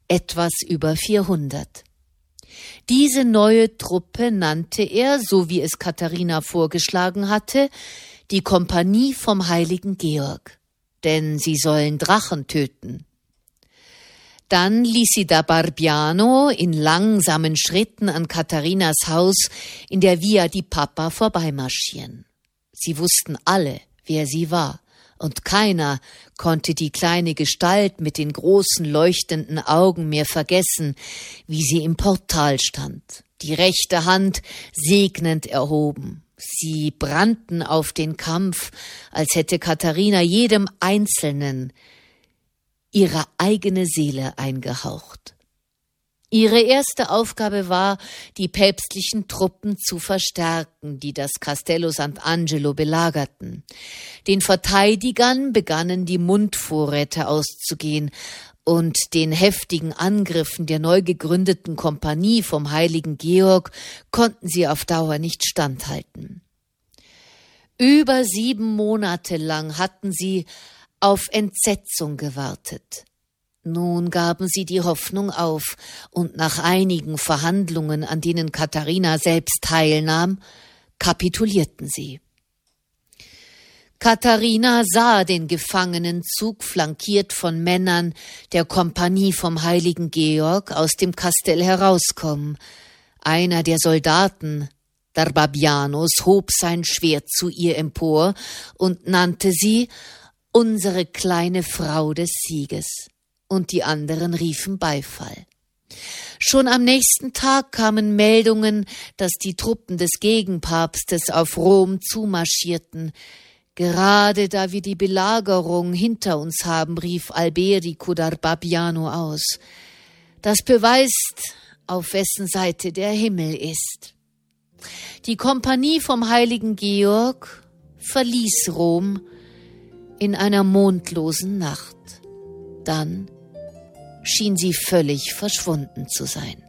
etwas über 400. Diese neue Truppe nannte er, so wie es Katharina vorgeschlagen hatte, die Kompanie vom heiligen Georg, denn sie sollen Drachen töten. Dann ließ sie da Barbiano in langsamen Schritten an Katharinas Haus in der Via di Papa vorbeimarschieren. Sie wussten alle, wer sie war, und keiner konnte die kleine Gestalt mit den großen leuchtenden Augen mehr vergessen, wie sie im Portal stand, die rechte Hand segnend erhoben. Sie brannten auf den Kampf, als hätte Katharina jedem Einzelnen ihre eigene Seele eingehaucht. Ihre erste Aufgabe war, die päpstlichen Truppen zu verstärken, die das Castello Sant'Angelo belagerten. Den Verteidigern begannen die Mundvorräte auszugehen, und den heftigen Angriffen der neu gegründeten Kompanie vom heiligen Georg konnten sie auf Dauer nicht standhalten. Über 7 Monate lang hatten sie auf Entsetzung gewartet. Nun gaben sie die Hoffnung auf, und nach einigen Verhandlungen, an denen Katharina selbst teilnahm, kapitulierten sie. Katharina sah den Gefangenenzug, flankiert von Männern der Kompanie vom heiligen Georg, aus dem Kastell herauskommen. Einer der Soldaten, Barbianos, hob sein Schwert zu ihr empor und nannte sie unsere kleine Frau des Sieges, und die anderen riefen Beifall. Schon am nächsten Tag kamen Meldungen, dass die Truppen des Gegenpapstes auf Rom zumarschierten. Gerade da wir die Belagerung hinter uns haben, rief Alberico da Barbiano aus. Das beweist, auf wessen Seite der Himmel ist. Die Kompanie vom heiligen Georg verließ Rom in einer mondlosen Nacht. Dann schien sie völlig verschwunden zu sein.